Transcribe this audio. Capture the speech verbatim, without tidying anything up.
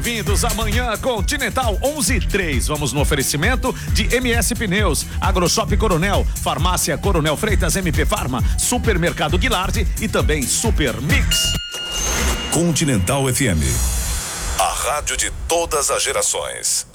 Vindos amanhã Continental onze e três. Vamos no oferecimento de M S Pneus, AgroShop Coronel, Farmácia Coronel Freitas, M P Farma, Supermercado Guilardi e também Super Mix. Continental F M. A rádio de todas as gerações.